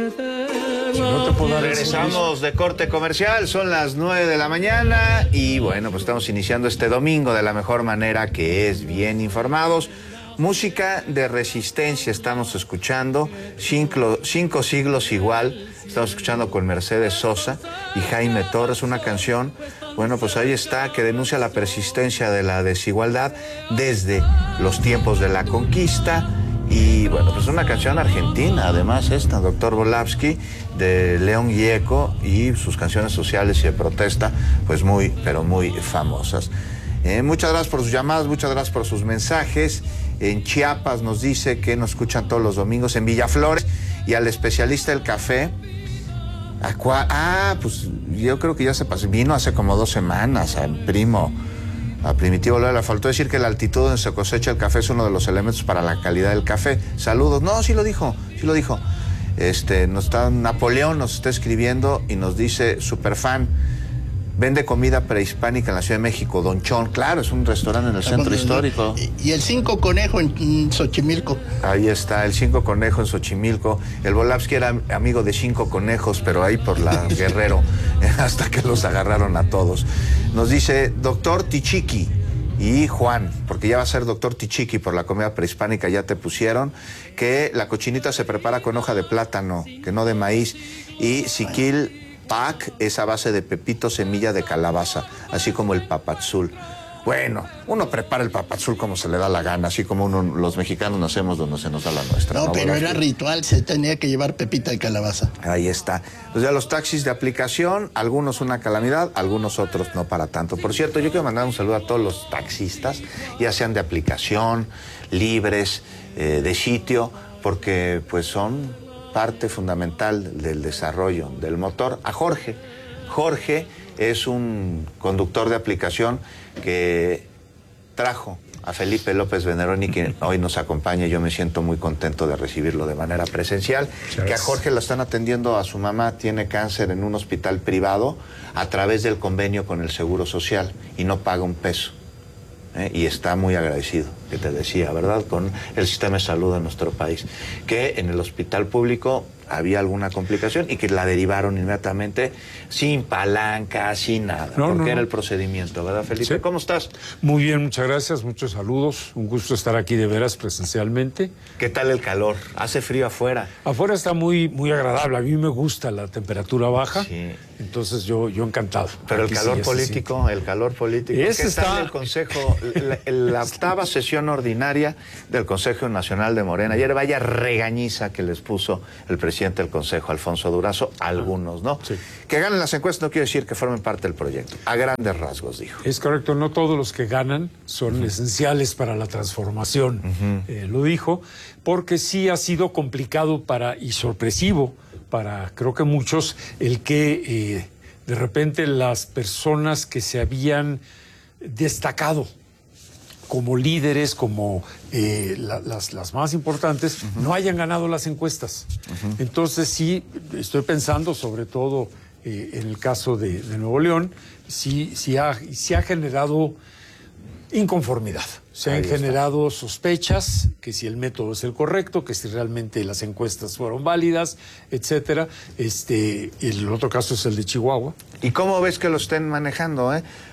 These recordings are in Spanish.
Si no te puedo dar Regresamos de corte comercial, son las 9 de la mañana y bueno, pues estamos iniciando este domingo de la mejor manera, que es bien informados. Música de resistencia estamos escuchando, cinco siglos igual, estamos escuchando con Mercedes Sosa y Jaime Torres, una canción, bueno, pues ahí está, que denuncia la persistencia de la desigualdad desde los tiempos de la conquista. Y bueno, pues una canción argentina, además esta, Dr. Volavsky, de León Gieco, y sus canciones sociales y de protesta, pues muy, pero muy famosas. Muchas gracias por sus llamadas, muchas gracias por sus mensajes. En Chiapas nos dice que nos escuchan todos los domingos, en Villaflores, y al especialista del café. Pues yo creo que ya se pasó, vino hace como 2 semanas, al primo. A Primitivo le faltó decir que la altitud donde se cosecha el café es uno de los elementos para la calidad del café. Saludos. No, sí lo dijo. Napoleón nos está escribiendo y nos dice, superfan, vende comida prehispánica en la Ciudad de México, Don Chon. Claro, es un restaurante en el centro histórico. Y el 5 Conejo en Xochimilco. Ahí está, el 5 Conejo en Xochimilco. El Volavsky era amigo de 5 conejos, pero ahí por la Guerrero, hasta que los agarraron a todos. Nos dice, doctor Tichiqui y Juan, porque ya va a ser doctor Tichiqui por la comida prehispánica, ya te pusieron, que la cochinita se prepara con hoja de plátano, que no de maíz, y siquil pac es a base de pepito, semilla de calabaza, así como el papadzul. Bueno, uno prepara el papadzul como se le da la gana, así como los mexicanos nacemos donde se nos da la nuestra. No, pero era ritual, se tenía que llevar pepita de calabaza. Ahí está. Pues ya los taxis de aplicación, algunos una calamidad, algunos otros no para tanto. Por cierto, yo quiero mandar un saludo a todos los taxistas, ya sean de aplicación, libres, de sitio, porque pues son parte fundamental del desarrollo del motor. A Jorge. Jorge es un conductor de aplicación que trajo a Felipe López Veneroni, que hoy nos acompaña. Yo me siento muy contento de recibirlo de manera presencial. Que a Jorge lo están atendiendo a su mamá, tiene cáncer en un hospital privado a través del convenio con el Seguro Social y no paga un peso. Y está muy agradecido, que te decía, ¿verdad?, con el sistema de salud de nuestro país, que en el hospital público había alguna complicación y que la derivaron inmediatamente sin palanca, sin nada, porque era el procedimiento, ¿verdad, Felipe? Sí. ¿Cómo estás? Muy bien, muchas gracias, muchos saludos, un gusto estar aquí de veras presencialmente. ¿Qué tal el calor? ¿Hace frío afuera? Afuera está muy, muy agradable, a mí me gusta la temperatura baja, sí. Entonces yo encantado. Pero el calor político, ¿qué tal el Consejo, la octava sesión ordinaria del Consejo Nacional de Morena? Ayer vaya regañiza que les puso el presidente del Consejo, Alfonso Durazo, algunos, ¿no? Sí. Que ganen las encuestas no quiere decir que formen parte del proyecto. A grandes rasgos, dijo. Es correcto, no todos los que ganan son esenciales para la transformación, lo dijo, porque sí ha sido complicado y sorpresivo para, creo que muchos, el que de repente las personas que se habían destacado como líderes, como las más importantes, no hayan ganado las encuestas. Entonces sí, estoy pensando sobre todo en el caso de Nuevo León, sí ha generado inconformidad. Se han generado sospechas que si el método es el correcto, que si realmente las encuestas fueron válidas, etcétera. El otro caso es el de Chihuahua. ¿Y cómo ves que lo estén manejando,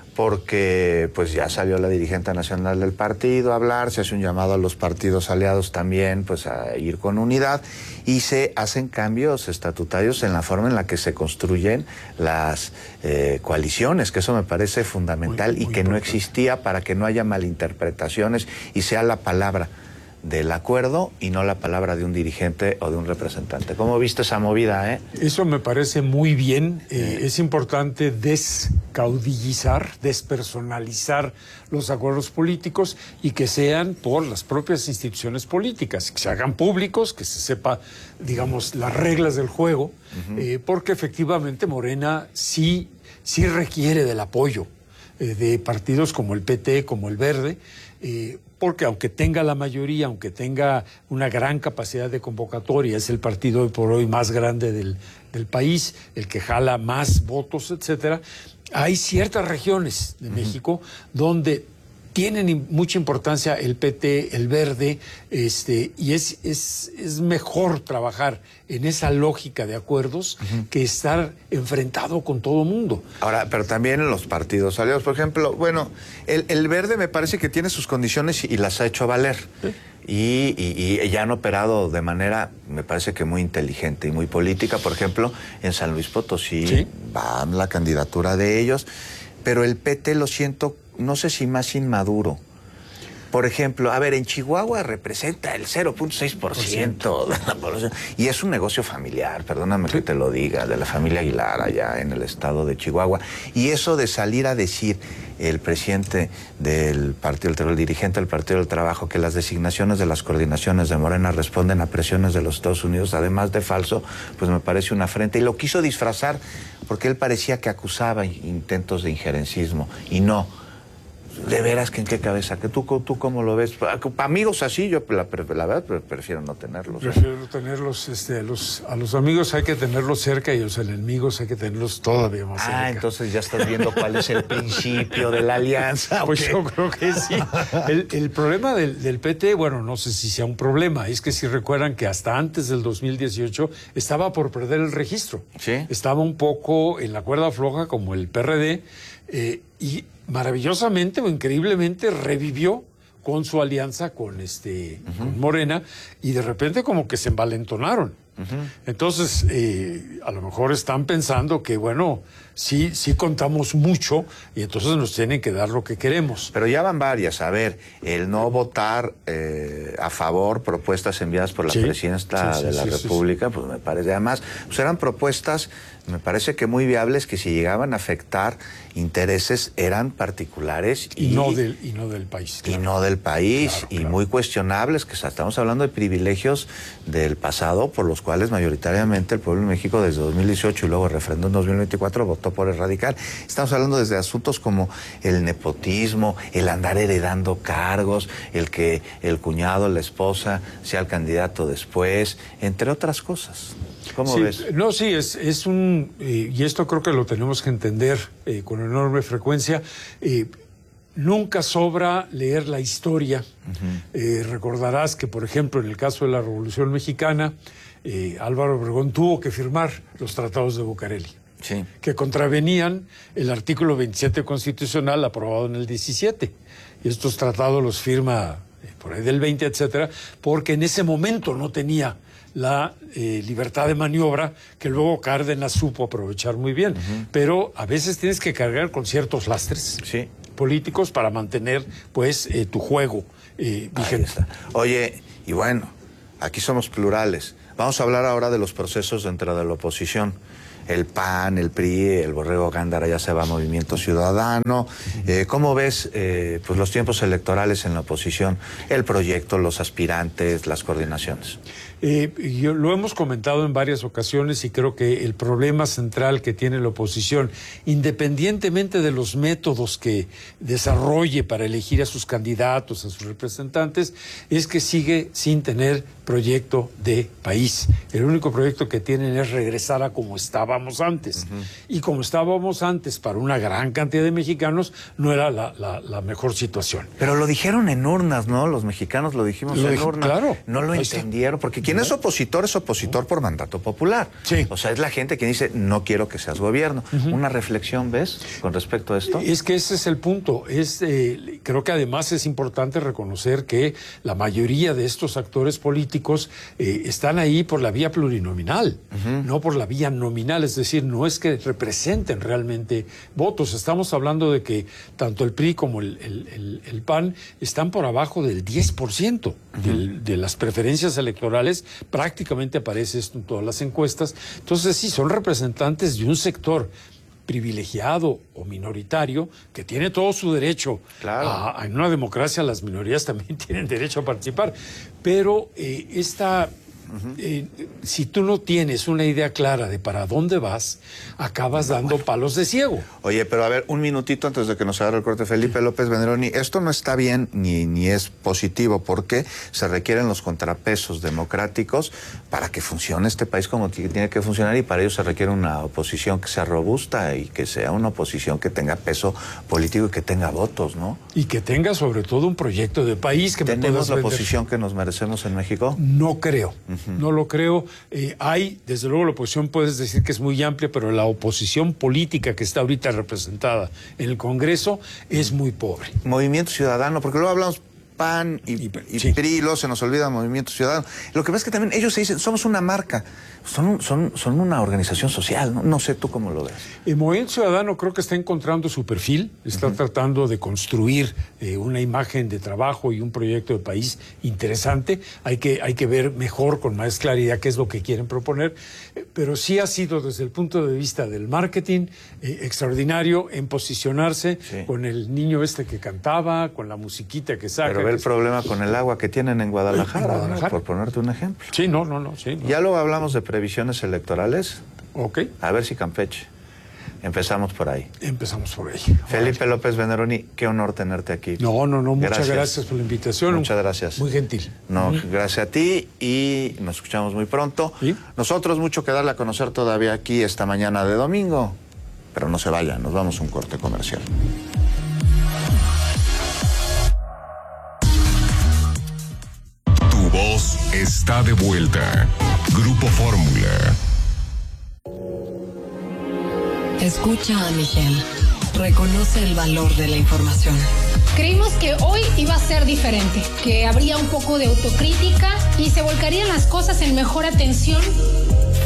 Porque pues ya salió la dirigente nacional del partido a hablar, se hace un llamado a los partidos aliados también pues a ir con unidad y se hacen cambios estatutarios en la forma en la que se construyen las coaliciones, que eso me parece fundamental muy y que importante. No existía, para que no haya malinterpretaciones y sea la palabra del acuerdo y no la palabra de un dirigente o de un representante. ¿Cómo viste esa movida, Eso me parece muy bien. Es importante descaudillizar, despersonalizar los acuerdos políticos y que sean por las propias instituciones políticas, que se hagan públicos, que se sepa, digamos, las reglas del juego, porque efectivamente Morena sí requiere del apoyo de partidos como el PT, como el Verde, porque aunque tenga la mayoría, aunque tenga una gran capacidad de convocatoria, es el partido hoy por hoy más grande del país, el que jala más votos, etcétera, hay ciertas regiones de México donde tienen mucha importancia el PT, el Verde, y es mejor trabajar en esa lógica de acuerdos que estar enfrentado con todo mundo. Ahora, pero también en los partidos aliados, por ejemplo, bueno, el Verde me parece que tiene sus condiciones y las ha hecho valer. ¿Sí? Y ya han operado de manera, me parece que muy inteligente y muy política. Por ejemplo, en San Luis Potosí ¿sí? va la candidatura de ellos, pero el PT lo siento, no sé si más inmaduro. Por ejemplo, a ver, en Chihuahua representa el 0.6% de la población. Y es un negocio familiar, perdóname que te lo diga, de la familia Aguilar allá en el estado de Chihuahua. Y eso de salir a decir el presidente del Partido, el dirigente del Partido del Trabajo, que las designaciones de las coordinaciones de Morena responden a presiones de los Estados Unidos, además de falso, pues me parece una afrenta. Y lo quiso disfrazar porque él parecía que acusaba intentos de injerencismo. Y no. De veras que en qué cabeza, que tú cómo lo ves. Para amigos así, yo la verdad prefiero no tenerlos. Prefiero no tenerlos, a los amigos hay que tenerlos cerca y a los enemigos hay que tenerlos todavía más cerca. Entonces ya estás viendo cuál es el principio de la alianza. Pues yo creo que sí. El problema del PT, bueno, no sé si sea un problema, es que si recuerdan que hasta antes del 2018 estaba por perder el registro. Sí. Estaba un poco en la cuerda floja como el PRD, y maravillosamente o increíblemente revivió con su alianza con con Morena, y de repente como que se envalentonaron. Entonces, a lo mejor están pensando que, bueno, sí contamos mucho y entonces nos tienen que dar lo que queremos. Pero ya van varias. A ver, el no votar a favor propuestas enviadas por la presidenta de la República, pues me parece, además, pues eran propuestas, me parece que muy viables, que si llegaban a afectar intereses eran particulares y no del país. Claro. Y no del país, claro, y muy cuestionables, que estamos hablando de privilegios del pasado por los cuales mayoritariamente el pueblo de México desde 2018 y luego el referéndum 2024 votó por el radical. Estamos hablando desde asuntos como el nepotismo, el andar heredando cargos, el que el cuñado, la esposa sea el candidato después, entre otras cosas. ¿Cómo ves? No, sí, es un... y esto creo que lo tenemos que entender con enorme frecuencia. Nunca sobra leer la historia. Recordarás que, por ejemplo, en el caso de la Revolución Mexicana, Álvaro Obregón tuvo que firmar los tratados de Bucareli, que contravenían el artículo 27 constitucional aprobado en el 17. Y estos tratados los firma por ahí del 20, etcétera, porque en ese momento no tenía la libertad de maniobra que luego Cárdenas supo aprovechar muy bien. Pero a veces tienes que cargar con ciertos lastres políticos para mantener, pues, tu juego vigente. Oye, y bueno, aquí somos plurales. Vamos a hablar ahora de los procesos dentro de la oposición. El PAN, el PRI, el Borrego Gándara ya se va a Movimiento Ciudadano. ¿Cómo ves pues los tiempos electorales en la oposición, el proyecto, los aspirantes, las coordinaciones? Lo hemos comentado en varias ocasiones y creo que el problema central que tiene la oposición, independientemente de los métodos que desarrolle para elegir a sus candidatos, a sus representantes, es que sigue sin tener proyecto de país. El único proyecto que tienen es regresar a como estábamos antes. Y como estábamos antes para una gran cantidad de mexicanos, no era la mejor situación. Pero lo dijeron en urnas, ¿no? Los mexicanos lo dijimos en urnas. Claro. No lo entendieron, porque quien es opositor por mandato popular. O sea, es la gente que dice, no quiero que seas gobierno. Una reflexión, ¿ves?, con respecto a esto. Es que ese es el punto. Creo que además es importante reconocer que la mayoría de estos actores políticos están ahí por la vía plurinominal, no por la vía nominal. Es decir, no es que representen realmente votos. Estamos hablando de que tanto el PRI como el PAN están por abajo del 10% de las preferencias electorales. Prácticamente aparece esto en todas las encuestas. Entonces, sí, son representantes de un sector privilegiado o minoritario que tiene todo su derecho. En una democracia las minorías también tienen derecho a participar. Pero esta si tú no tienes una idea clara de para dónde vas, acabas dando palos de ciego. Oye, pero a ver, un minutito antes de que nos agarre el corte Felipe López Venderoni. Esto no está bien ni es positivo, porque se requieren los contrapesos democráticos para que funcione este país como tiene que funcionar, y para ello se requiere una oposición que sea robusta y que sea una oposición que tenga peso político y que tenga votos, ¿no? Y que tenga sobre todo un proyecto de país que ¿Tenemos la oposición que nos merecemos en México? No creo, no lo creo. Hay, desde luego, la oposición puedes decir que es muy amplia, pero la oposición política que está ahorita representada en el Congreso es muy pobre. Movimiento Ciudadano, porque luego hablamos PAN y sí. PRI, luego se nos olvida Movimiento Ciudadano. Lo que pasa es que también ellos se dicen, somos una marca, son una organización social, ¿no? No sé tú cómo lo ves. El Movimiento Ciudadano creo que está encontrando su perfil, está tratando de construir una imagen de trabajo y un proyecto de país interesante. Hay que ver mejor, con más claridad, qué es lo que quieren proponer, pero sí ha sido, desde el punto de vista del marketing, extraordinario en posicionarse con el niño este que cantaba, con la musiquita que saca. Pero ve el problema con el agua que tienen en Guadalajara, ¿no? Por ponerte un ejemplo. Sí, no. Sí, no. Ya luego hablamos de previsiones electorales. Ok. A ver si Campeche. Empezamos por ahí. Empezamos por ahí. Felipe López Venderoni, qué honor tenerte aquí. No, muchas gracias por la invitación. Muchas gracias. Muy gentil. No, gracias a ti, y nos escuchamos muy pronto. ¿Sí? Nosotros mucho que darle a conocer todavía aquí esta mañana de domingo, pero no se vayan, nos vamos a un corte comercial. Tu voz está de vuelta. Grupo Fórmula. Escucha a Michelle. Reconoce el valor de la información. Creímos que hoy iba a ser diferente, que habría un poco de autocrítica y se volcarían las cosas en mejor atención